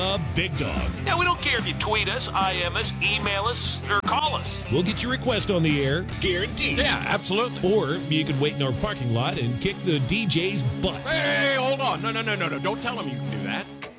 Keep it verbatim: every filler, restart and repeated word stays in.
A big dog. Yeah, we don't care if you tweet us, I M us, email us, or call us. We'll get your request on the air, guaranteed. Yeah, absolutely. Or you can wait in our parking lot and kick the D J's butt. Hey, hold on. No, no, no, no, no. Don't tell him you can do that.